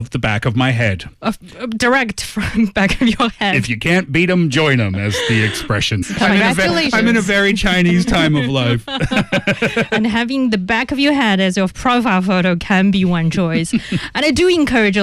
the back of my head. Direct from back of your head. If you can't beat 'em, join 'em, as the expression. Congratulations. I'm in a very Chinese time of life. And having the back of your head as your profile photo can be one choice. And I do encourage